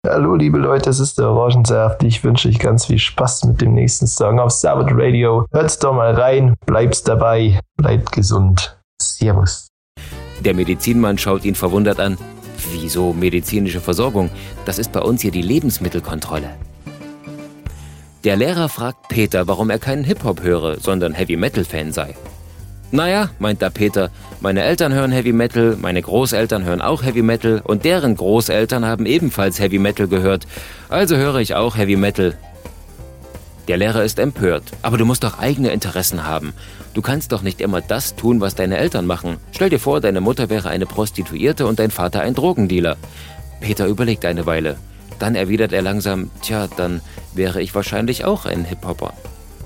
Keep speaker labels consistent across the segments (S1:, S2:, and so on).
S1: Hallo liebe Leute, es ist der Orangensaft. Ich wünsche euch ganz viel Spaß mit dem nächsten Song auf Sabbath Radio. Hört's doch mal rein, bleibt's dabei, bleibt gesund. Servus.
S2: Der Medizinmann schaut ihn verwundert an. Wieso medizinische Versorgung? Das ist bei uns hier die Lebensmittelkontrolle. Der Lehrer fragt Peter, warum er keinen Hip-Hop höre, sondern Heavy-Metal-Fan sei. Naja, meint da Peter, meine Eltern hören Heavy Metal, meine Großeltern hören auch Heavy Metal und deren Großeltern haben ebenfalls Heavy Metal gehört, also höre ich auch Heavy Metal. Der Lehrer ist empört, aber du musst doch eigene Interessen haben. Du kannst doch nicht immer das tun, was deine Eltern machen. Stell dir vor, deine Mutter wäre eine Prostituierte und dein Vater ein Drogendealer. Peter überlegt eine Weile. Dann erwidert er langsam, dann wäre ich wahrscheinlich auch ein Hip-Hopper.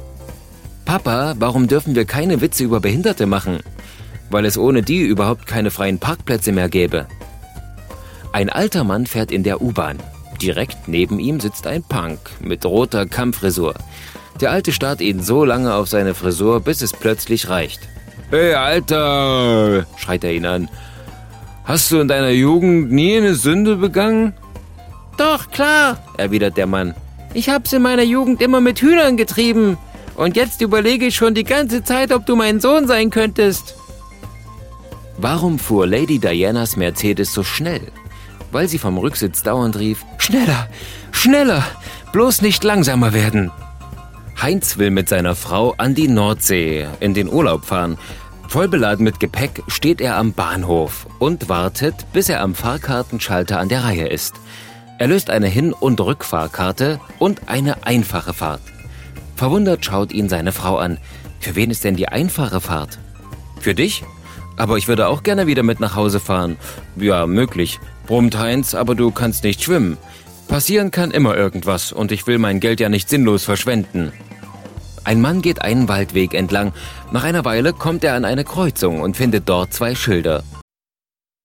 S2: Papa, warum dürfen wir keine Witze über Behinderte machen? Weil es ohne die überhaupt keine freien Parkplätze mehr gäbe. Ein alter Mann fährt in der U-Bahn. Direkt neben ihm sitzt ein Punk mit roter Kammfrisur. Der Alte starrt ihn so lange auf seine Frisur, bis es plötzlich reicht. »Hey, Alter«, schreit er ihn an. »Hast du in deiner Jugend nie eine Sünde begangen?« »Doch, klar«, erwidert der Mann. »Ich hab's in meiner Jugend immer mit Hühnern getrieben. Und jetzt überlege ich schon die ganze Zeit, ob du mein Sohn sein könntest.« Warum fuhr Lady Dianas Mercedes so schnell? Weil sie vom Rücksitz dauernd rief, »Schneller, schneller, bloß nicht langsamer werden.« Heinz will mit seiner Frau an die Nordsee in den Urlaub fahren. Voll beladen mit Gepäck steht er am Bahnhof und wartet, bis er am Fahrkartenschalter an der Reihe ist. Er löst eine Hin- und Rückfahrkarte und eine einfache Fahrt. Verwundert schaut ihn seine Frau an. Für wen ist denn die einfache Fahrt? Für dich? Aber ich würde auch gerne wieder mit nach Hause fahren. Ja, möglich, brummt Heinz, aber du kannst nicht schwimmen. Passieren kann immer irgendwas und ich will mein Geld ja nicht sinnlos verschwenden. Ein Mann geht einen Waldweg entlang. Nach einer Weile kommt er an eine Kreuzung und findet dort 2 Schilder.